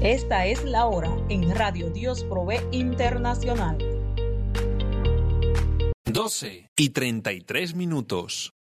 Esta es la hora en Radio Dios Provee Internacional. 12:33.